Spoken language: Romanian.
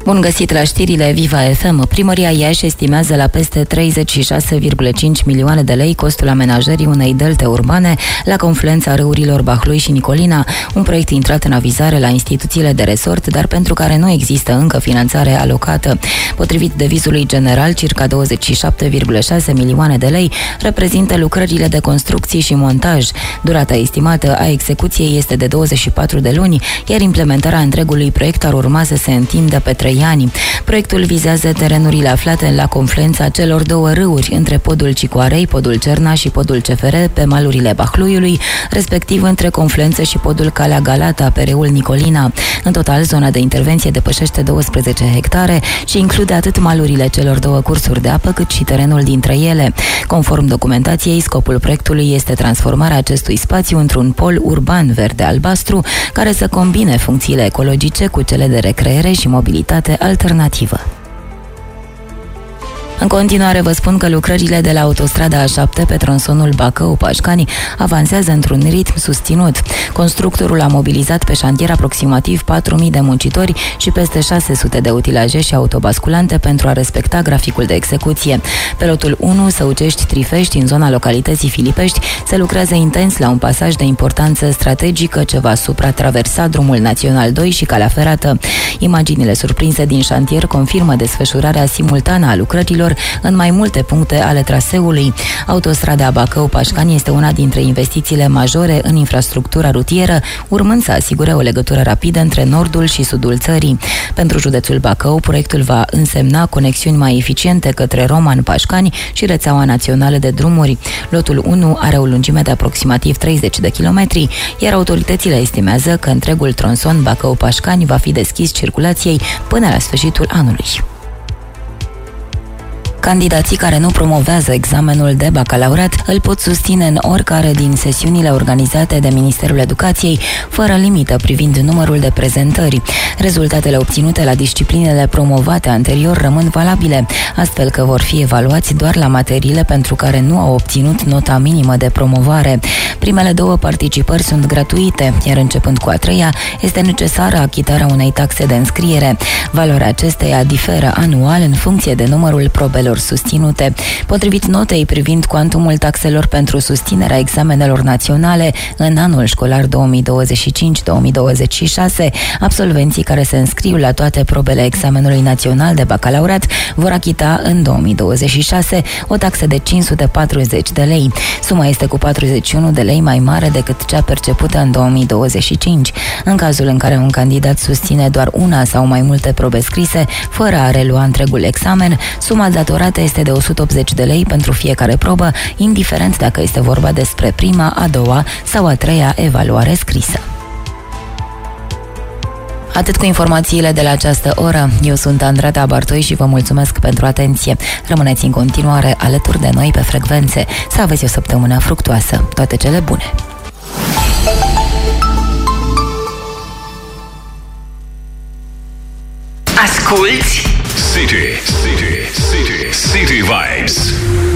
Bun găsit la știrile Viva FM. Primăria Iași estimează la peste 36,5 milioane de lei costul amenajării unei delte urbane la confluența râurilor Bahlui și Nicolina, un proiect intrat în avizare la instituțiile de resort, dar pentru care nu există încă finanțare alocată. Potrivit devizului general, circa 27,6 milioane de lei reprezintă lucrările de construcții și montaj. Durata estimată a execuției este de 24 de luni, iar implementarea întregului proiect ar urma să se întindă pe 3 ani. Proiectul vizează terenurile aflate la confluența celor două râuri, între podul Cicoarei, podul Cerna și podul CFR, pe malurile Bahluiului, respectiv între confluență și podul Calea Galata, pe râul Nicolina. În total, zona de intervenție depășește 12 hectare și include atât malurile celor două cursuri de apă, cât și terenul dintre ele. Conform documentației, scopul proiectului este transformarea acestui spațiu într-un pol urban verde-albastru, care să combine funcțiile ecologice cu cele de recreere și mobilitate alternativă. În continuare vă spun că lucrările de la autostrada A7 pe tronsonul Bacău-Pașcani avansează într-un ritm susținut. Constructorul a mobilizat pe șantier aproximativ 4.000 de muncitori și peste 600 de utilaje și autobasculante pentru a respecta graficul de execuție. Pe lotul 1, Săucești-Trifești, în zona localității Filipești, se lucrează intens la un pasaj de importanță strategică ce va supratraversa drumul național 2 și calea ferată. Imaginile surprinse din șantier confirmă desfășurarea simultană a lucrărilor în mai multe puncte ale traseului. Autostrada Bacău-Pașcani este una dintre investițiile majore în infrastructura rutieră, urmând să asigure o legătură rapidă între nordul și sudul țării. Pentru județul Bacău, proiectul va însemna conexiuni mai eficiente către Roman-Pașcani și rețeaua națională de drumuri. Lotul 1 are o lungime de aproximativ 30 de kilometri, iar autoritățile estimează că întregul tronson Bacău-Pașcani va fi deschis circulației până la sfârșitul anului. Candidații care nu promovează examenul de bacalaureat îl pot susține în oricare din sesiunile organizate de Ministerul Educației, fără limită privind numărul de prezentări. Rezultatele obținute la disciplinele promovate anterior rămân valabile, astfel că vor fi evaluați doar la materiile pentru care nu au obținut nota minimă de promovare. Primele două participări sunt gratuite, iar începând cu a treia, este necesară achitarea unei taxe de înscriere. Valoarea acesteia diferă anual în funcție de numărul probelor susținute. Potrivit notei privind cuantumul taxelor pentru susținerea examenelor naționale în anul școlar 2025-2026, absolvenții care se înscriu la toate probele examenului național de bacalaureat vor achita în 2026 o taxă de 540 de lei. Suma este cu 41 de lei mai mare decât cea percepută în 2025. În cazul în care un candidat susține doar una sau mai multe probe scrise, fără a relua întregul examen, suma datorată este de 180 de lei pentru fiecare probă, indiferent dacă este vorba despre prima, a doua sau a treia evaluare scrisă. Atât cu informațiile de la această oră. Eu sunt Andrada Bartoi și vă mulțumesc pentru atenție. Rămâneți în continuare alături de noi pe frecvențe. Să aveți o săptămână fructuoasă. Toate cele bune! Asculți City Vibes.